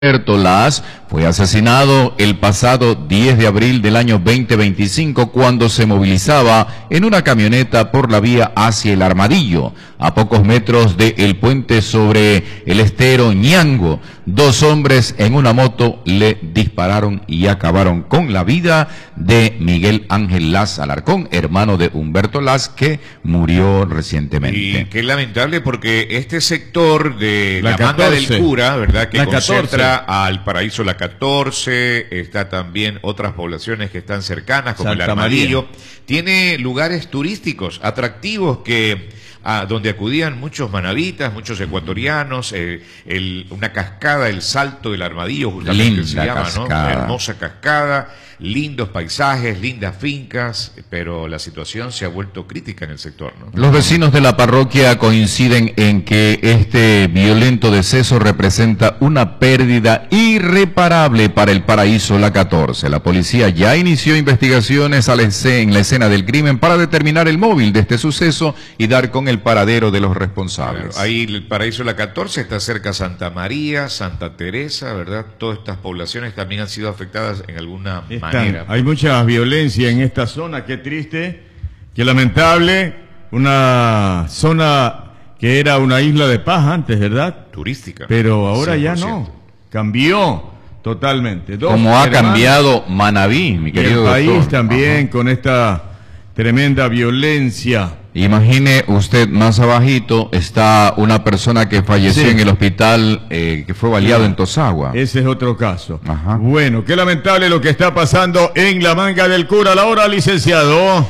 Humberto Las fue asesinado el pasado 10 de abril del año 2025 cuando se movilizaba en una camioneta por la vía hacia el Armadillo, a pocos metros del puente sobre el estero Ñango. Dos hombres en una moto le dispararon y acabaron con la vida de Miguel Ángel Las Alarcón, hermano de Humberto Las, que murió recientemente. Y qué lamentable, porque este sector de la Manga del Cura, ¿verdad?, que concentra al Paraíso La 14, está también otras poblaciones que están cercanas, como el Armadillo, tiene lugares turísticos atractivos donde acudían muchos manavitas, muchos ecuatorianos, una cascada, el Salto del Armadillo, justamente se llama, ¿no? Una hermosa cascada, lindos paisajes, lindas fincas, pero la situación se ha vuelto crítica en el sector, ¿no? Los vecinos de la parroquia coinciden en que este violento deceso representa una pérdida irreparable para el Paraíso La 14. La policía ya inició investigaciones en la escena del crimen para determinar el móvil de este suceso y dar con el paradero de los responsables. Claro, ahí el Paraíso La 14 está cerca a Santa María, Santa Teresa, ¿verdad? Todas estas poblaciones también han sido manera. Hay mucha violencia en esta zona, qué triste, qué lamentable, una zona que era una isla de paz antes, ¿verdad? Turística. Pero ahora 100%. Ya no, cambió totalmente. Como ha cambiado Manabí, mi querido doctor. El país también con esta tremenda violencia. Imagine usted, más abajito está una persona que falleció en el hospital que fue baleado en Tosagua. Ese es otro caso. Bueno, qué lamentable lo que está pasando en la Manga del Cura. La hora, licenciado.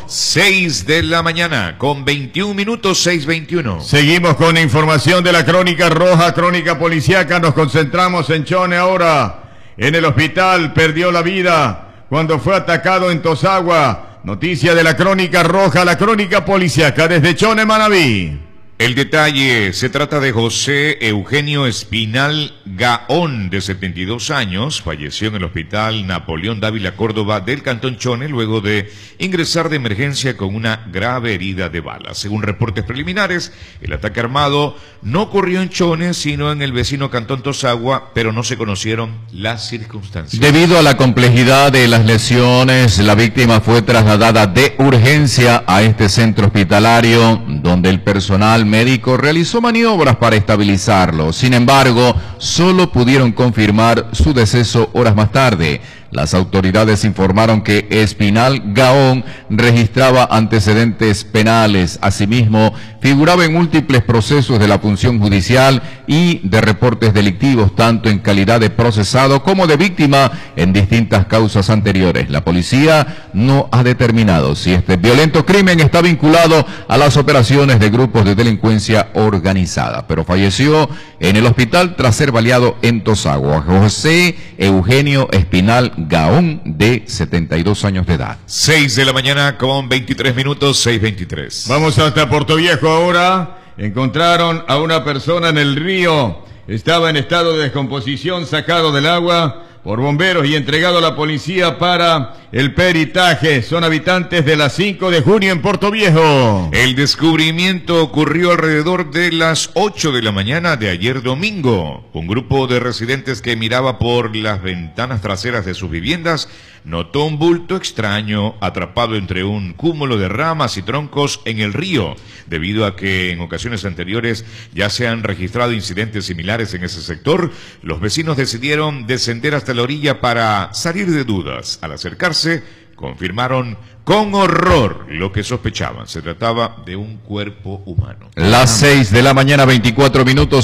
6 de la mañana con 21 minutos, 6:21. Seguimos con información de la Crónica Roja, Crónica Policiaca. Nos concentramos en Chone ahora. En el hospital perdió la vida cuando fue atacado en Tosagua. Noticia de la Crónica Roja, la Crónica Policiaca desde Chone, Manabí. El detalle, se trata de José Eugenio Espinal Gaón, de 72 años, falleció en el hospital Napoleón Dávila Córdoba del Cantón Chone luego de ingresar de emergencia con una grave herida de bala. Según reportes preliminares, el ataque armado no ocurrió en Chone, sino en el vecino Cantón Tosagua, pero no se conocieron las circunstancias. Debido a la complejidad de las lesiones, la víctima fue trasladada de urgencia a este centro hospitalario, donde el personal médico realizó maniobras para estabilizarlo. Sin embargo, solo pudieron confirmar su deceso horas más tarde. Las autoridades informaron que Espinal Gaón registraba antecedentes penales. Asimismo, figuraba en múltiples procesos de la función judicial y de reportes delictivos, tanto en calidad de procesado como de víctima en distintas causas anteriores. La policía no ha determinado si este violento crimen está vinculado a las operaciones de grupos de delincuencia organizada, pero falleció en el hospital tras ser baleado en Tosagua. José Eugenio Espinal Gaón, de 72 años de edad. 6 de la mañana con 23 minutos, 6:23. Vamos hasta Puerto Viejo ahora. Encontraron a una persona en el río. Estaba en estado de descomposición, sacado del agua por bomberos y entregado a la policía para el peritaje. Son habitantes de la 5 de junio en Puerto Viejo. El descubrimiento ocurrió alrededor de las 8 de la mañana de ayer domingo. Un grupo de residentes que miraba por las ventanas traseras de sus viviendas notó un bulto extraño atrapado entre un cúmulo de ramas y troncos en el río, debido a que en ocasiones anteriores ya se han registrado incidentes similares en ese sector. Los vecinos decidieron descender hasta la orilla para salir de dudas. Al acercarse, confirmaron con horror lo que sospechaban. Se trataba de un cuerpo humano. Las 6 de la mañana, 24 minutos,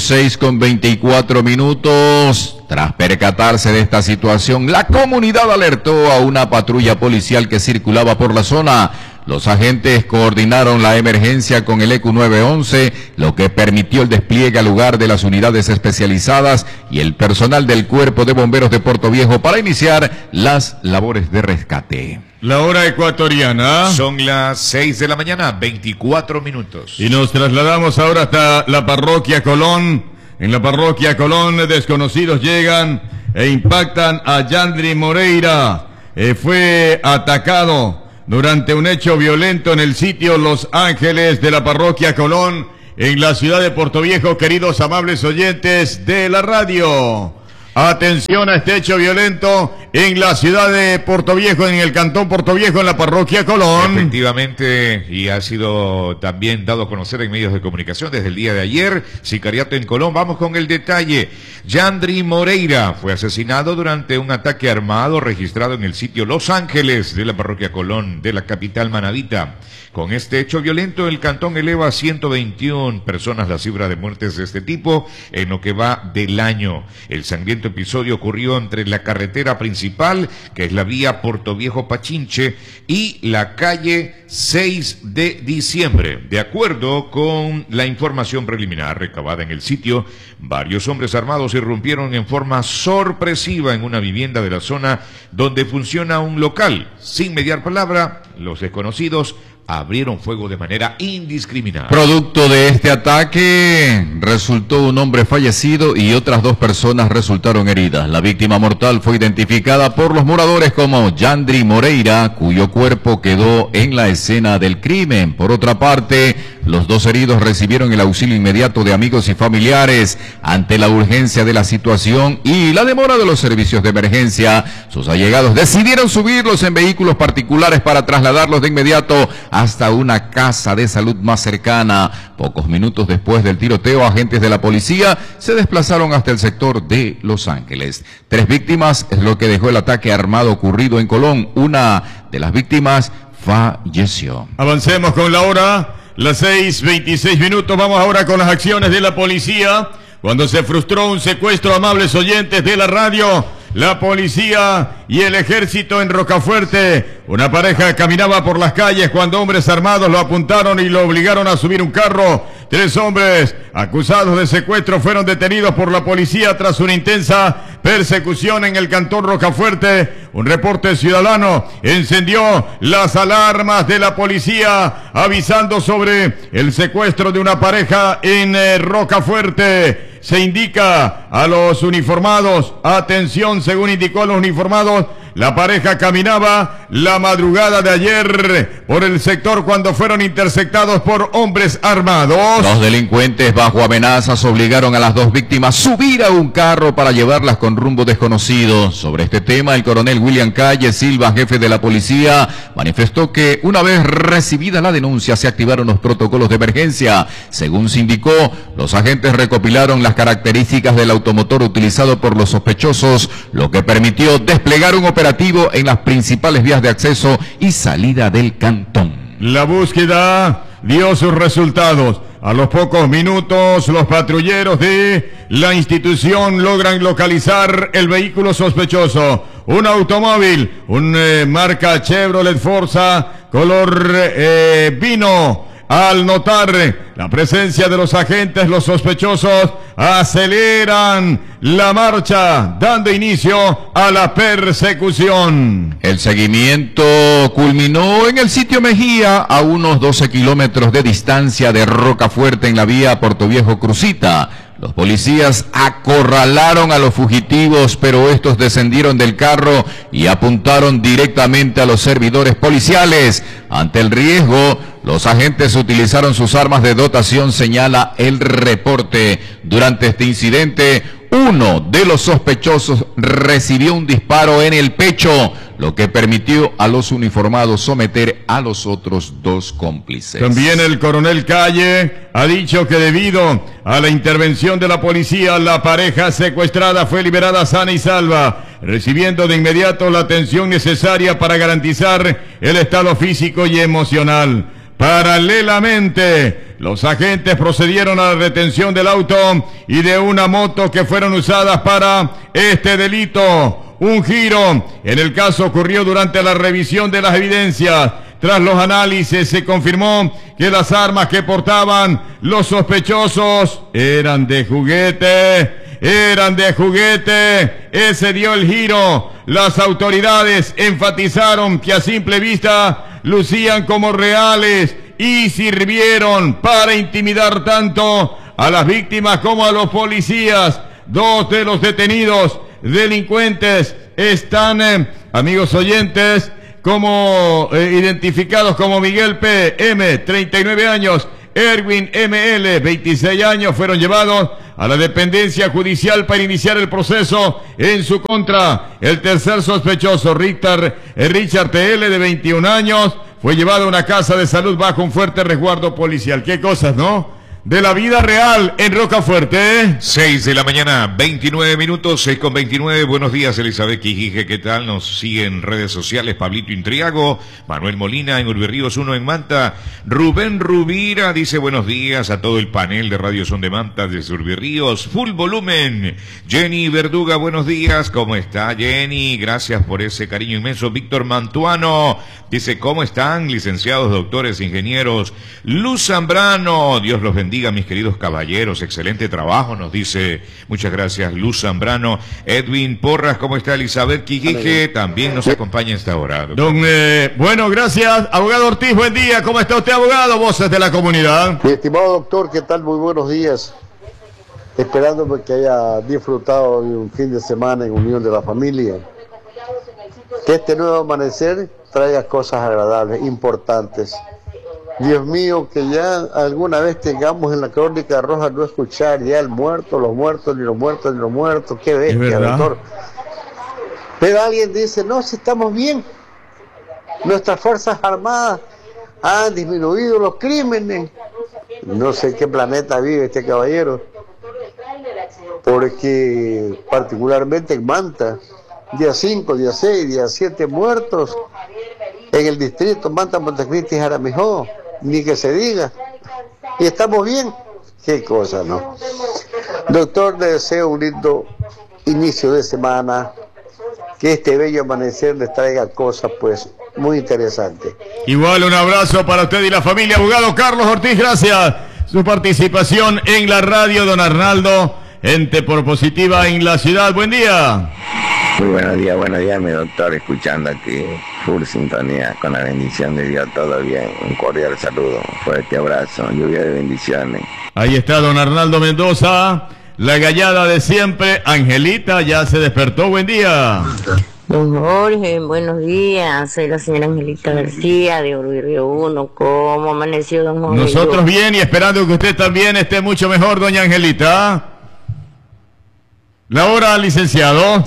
6:24. Tras percatarse de esta situación, la comunidad alertó a una patrulla policial que circulaba por la zona. Los agentes coordinaron la emergencia con el EQ 911, lo que permitió el despliegue al lugar de las unidades especializadas y el personal del Cuerpo de Bomberos de Puerto Viejo para iniciar las labores de rescate. La hora ecuatoriana. Son las 6 de la mañana, 24 minutos. Y nos trasladamos ahora hasta la parroquia Colón. En la parroquia Colón, desconocidos llegan e impactan a Yandri Moreira. Fue atacado durante un hecho violento en el sitio Los Ángeles de la parroquia Colón, en la ciudad de Puerto Viejo, queridos amables oyentes de la radio. Atención a este hecho violento en la ciudad de Portoviejo, en el cantón Portoviejo, en la parroquia Colón. Efectivamente, y ha sido también dado a conocer en medios de comunicación desde el día de ayer, sicariato en Colón. Vamos con el detalle. Yandri Moreira fue asesinado durante un ataque armado registrado en el sitio Los Ángeles de la parroquia Colón de la capital manabita. Con este hecho violento, el cantón eleva a 121 personas la cifra de muertes de este tipo en lo que va del año. El sangriento episodio ocurrió entre la carretera principal, que es la vía Portoviejo-Pachinche, y la calle 6 de diciembre. De acuerdo con la información preliminar recabada en el sitio, varios hombres armados irrumpieron en forma sorpresiva en una vivienda de la zona donde funciona un local. Sin mediar palabra, los desconocidos abrieron fuego de manera indiscriminada. Producto de este ataque resultó un hombre fallecido y otras 2 personas resultaron heridas. La víctima mortal fue identificada por los moradores como Yandri Moreira, cuyo cuerpo quedó en la escena del crimen. Por otra parte, los 2 heridos recibieron el auxilio inmediato de amigos y familiares. Ante la urgencia de la situación y la demora de los servicios de emergencia, sus allegados decidieron subirlos en vehículos particulares para trasladarlos de inmediato hasta una casa de salud más cercana. Pocos minutos después del tiroteo, agentes de la policía se desplazaron hasta el sector de Los Ángeles. 3 víctimas es lo que dejó el ataque armado ocurrido en Colón. Una de las víctimas falleció. Avancemos con la hora, las 6:26. Vamos ahora con las acciones de la policía. Cuando se frustró un secuestro, amables oyentes de la radio, la policía y el ejército en Rocafuerte. Una pareja caminaba por las calles cuando hombres armados lo apuntaron y lo obligaron a subir un carro. 3 hombres acusados de secuestro fueron detenidos por la policía tras una intensa persecución en el cantón Rocafuerte. Un reporte ciudadano encendió las alarmas de la policía avisando sobre el secuestro de una pareja en Rocafuerte. Se indica a los uniformados, atención, según indicó a los uniformados, la pareja caminaba la madrugada de ayer por el sector cuando fueron interceptados por hombres armados. Los delincuentes bajo amenazas obligaron a las 2 víctimas a subir a un carro para llevarlas con rumbo desconocido. Sobre este tema, el coronel William Calle Silva, jefe de la policía, manifestó que una vez recibida la denuncia se activaron los protocolos de emergencia. Según se indicó, los agentes recopilaron las características del automotor utilizado por los sospechosos, lo que permitió desplegar un operativo en las principales vías de acceso y salida del cantón. La búsqueda dio sus resultados. A los pocos minutos, los patrulleros de la institución logran localizar el vehículo sospechoso. Un automóvil, marca Chevrolet Forza, color vino. Al notar la presencia de los agentes, los sospechosos aceleran la marcha, dando inicio a la persecución. El seguimiento culminó en el sitio Mejía, a unos 12 kilómetros de distancia de Rocafuerte, en la vía Portoviejo Crucita. Los policías acorralaron a los fugitivos, pero estos descendieron del carro y apuntaron directamente a los servidores policiales. Ante el riesgo, los agentes utilizaron sus armas de dotación, señala el reporte. Durante este incidente, uno de los sospechosos recibió un disparo en el pecho, lo que permitió a los uniformados someter a los otros 2 cómplices. También el coronel Calle ha dicho que debido a la intervención de la policía, la pareja secuestrada fue liberada sana y salva, recibiendo de inmediato la atención necesaria para garantizar el estado físico y emocional. Paralelamente, los agentes procedieron a la retención del auto y de una moto que fueron usadas para este delito. Un giro en el caso ocurrió durante la revisión de las evidencias. Tras los análisis se confirmó que las armas que portaban los sospechosos eran de juguete. Ese dio el giro. Las autoridades enfatizaron que a simple vista lucían como reales y sirvieron para intimidar tanto a las víctimas como a los policías. 2 de los detenidos delincuentes están, amigos oyentes, como identificados como Miguel P. M., 39 años, Erwin M.L., 26 años, fueron llevados a la dependencia judicial para iniciar el proceso en su contra. El tercer sospechoso, Richard TL, de 21 años, fue llevado a una casa de salud bajo un fuerte resguardo policial. Qué cosas, ¿no? De la vida real en Rocafuerte. 6 de la mañana, 29 minutos, 6:29. Buenos días, Elizabeth Quijique, ¿qué tal? Nos siguen en redes sociales Pablito Intriago, Manuel Molina en Urbirríos 1 en Manta, Rubén Rubira dice buenos días a todo el panel de Radio Son de Manta desde Urbirríos, full volumen. Jenny Verduga, buenos días, ¿cómo está Jenny? Gracias por ese cariño inmenso. Víctor Mantuano dice, ¿cómo están, licenciados, doctores, ingenieros? Luz Zambrano, Dios los bendiga, mis queridos caballeros, excelente trabajo, nos dice, muchas gracias Luz Zambrano. Edwin Porras, ¿cómo está? Elizabeth Quijique también nos acompaña a esta hora. Bueno, gracias, abogado Ortiz, buen día, ¿cómo está usted, abogado? Voces de la comunidad. Mi estimado doctor, ¿qué tal? Muy buenos días. Esperándome que haya disfrutado de un fin de semana en unión de la familia. Que este nuevo amanecer traiga cosas agradables, importantes. Dios mío, que ya alguna vez tengamos en la crónica roja no escuchar ya el muerto, los muertos, ni los muertos, ni los muertos. Qué bestia, doctor. Pero alguien dice, no, si estamos bien. Nuestras Fuerzas Armadas han disminuido los crímenes. No sé qué planeta vive este caballero. Porque particularmente en Manta, día 5, día 6, día 7 muertos. En el distrito Manta, Montecristi y Jaramijó. Ni que se diga. Y estamos bien. Qué cosa, ¿no? Doctor, le deseo un lindo inicio de semana. Que este bello amanecer les traiga cosas, pues, muy interesantes. Igual un abrazo para usted y la familia. Abogado Carlos Ortiz, gracias. Su participación en la radio, don Arnaldo, ente por positiva en la ciudad. Buen día. Muy buenos días, mi doctor, escuchando aquí, full sintonía, con la bendición de Dios, todo bien, un cordial saludo, fuerte abrazo, lluvia de bendiciones. Ahí está don Arnaldo Mendoza, la gallada de siempre, Angelita, ya se despertó, buen día. Don Jorge, buenos días, soy la señora Angelita García de Urbirrío 1, ¿cómo amaneció don Jorge? Nosotros bien y esperando que usted también esté mucho mejor, doña Angelita. La hora, licenciado.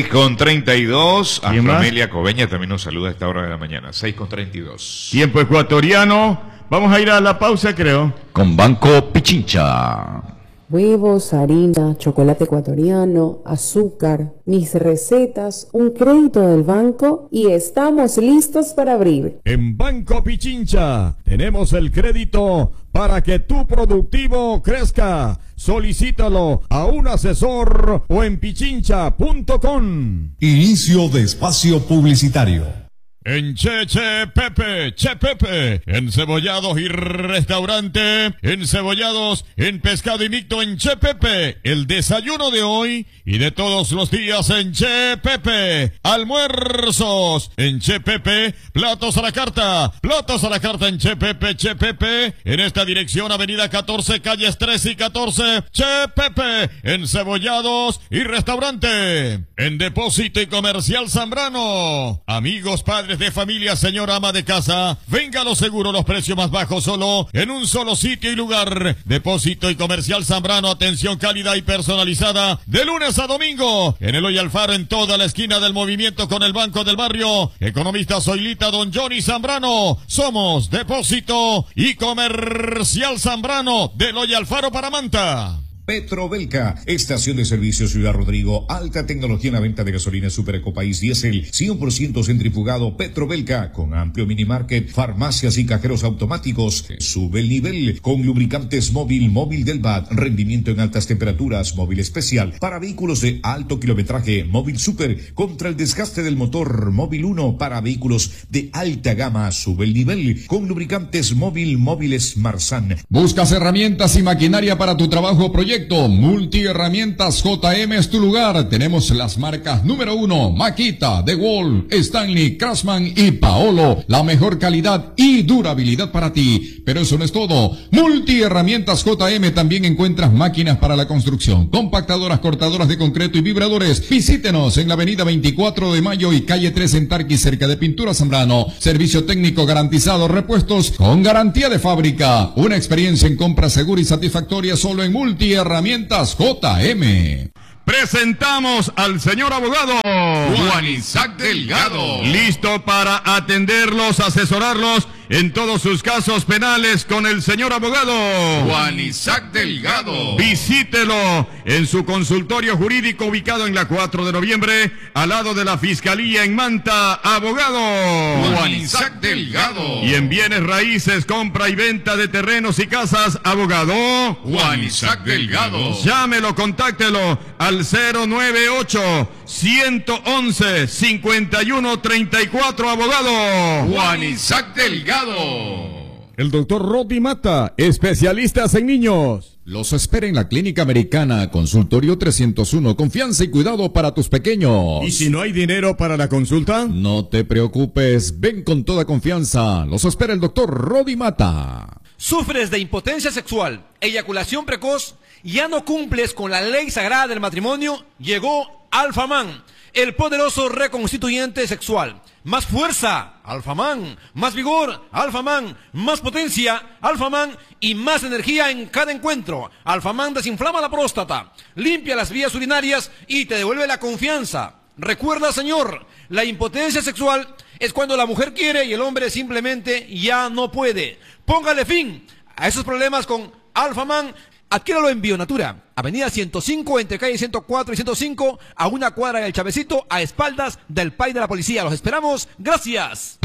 6:32. Amelia Coveña también nos saluda a esta hora de la mañana. 6:32. Tiempo ecuatoriano. Vamos a ir a la pausa, creo. Con Banco Pichincha. Huevos, harina, chocolate ecuatoriano, azúcar, mis recetas, un crédito del banco y estamos listos para abrir. En Banco Pichincha tenemos el crédito para que tu productivo crezca. Solicítalo a un asesor o en pichincha.com. Inicio de espacio publicitario. En Che Pepe, encebollados y restaurante, encebollados, en pescado invicto en Che Pepe, el desayuno de hoy y de todos los días en Che Pepe, almuerzos en Che Pepe, platos a la carta en Che Pepe, en esta dirección avenida 14, calles 13 y 14, Che Pepe, encebollados y restaurante, en Depósito y Comercial Zambrano, amigos, padres de familia, señora ama de casa, venga a lo seguro, los precios más bajos solo en un solo sitio y lugar. Depósito y Comercial Zambrano, atención cálida y personalizada de lunes a domingo en Eloy Alfaro, en toda la esquina del movimiento con el Banco del Barrio. Economista Zoilita, don Johnny Zambrano. Somos Depósito y Comercial Zambrano de Eloy Alfaro para Manta. Petrobelca, estación de servicio Ciudad Rodrigo, alta tecnología en la venta de gasolina Super Ecopaís Diesel, 100% centrifugado. Petrobelca, con amplio minimarket, farmacias y cajeros automáticos. Sube el nivel con lubricantes móvil del BAT, rendimiento en altas temperaturas, móvil especial para vehículos de alto kilometraje, móvil super contra el desgaste del motor, móvil 1 para vehículos de alta gama. Sube el nivel con lubricantes móviles Marsan. ¿Buscas herramientas y maquinaria para tu trabajo o proyecto? Multiherramientas JM es tu lugar. Tenemos las marcas número 1, Makita, DeWalt, Stanley, Craftsman y Paolo. La mejor calidad y durabilidad para ti. Pero eso no es todo. Multiherramientas JM también encuentras máquinas para la construcción, compactadoras, cortadoras de concreto y vibradores. Visítenos en la avenida 24 de Mayo y calle 3 en Tarqui, cerca de Pintura Zambrano. Servicio técnico garantizado, repuestos con garantía de fábrica. Una experiencia en compra segura y satisfactoria solo en Multiherramientas Multiherramientas JM. Presentamos al señor abogado Juan Isaac Delgado. Listo para atenderlos, asesorarlos en todos sus casos penales con el señor abogado Juan Isaac Delgado. Visítelo en su consultorio jurídico ubicado en la 4 de noviembre, al lado de la Fiscalía en Manta. Abogado Juan Isaac Delgado. Y en bienes raíces, compra y venta de terrenos y casas, abogado Juan Isaac Delgado. Llámelo, contáctelo al 098-111-5134, abogado Juan Isaac Delgado. El doctor Rodi Mata, especialistas en niños. Los espera en la Clínica Americana, consultorio 301. Confianza y cuidado para tus pequeños. ¿Y si no hay dinero para la consulta? No te preocupes, ven con toda confianza. Los espera el doctor Rodi Mata. ¿Sufres de impotencia sexual, eyaculación precoz? ¿Ya no cumples con la ley sagrada del matrimonio? Llegó Alfaman, el poderoso reconstituyente sexual. Más fuerza, Alfaman. Más vigor, Alfaman. Más potencia, Alfaman. Y más energía en cada encuentro. Alfaman desinflama la próstata, limpia las vías urinarias y te devuelve la confianza. Recuerda, señor, la impotencia sexual es cuando la mujer quiere y el hombre simplemente ya no puede. Póngale fin a esos problemas con Alfaman. Adquiéralo en Bionatura, avenida 105, entre calle 104 y 105, a una cuadra del Chavecito, a espaldas del PAI de la policía. Los esperamos. Gracias.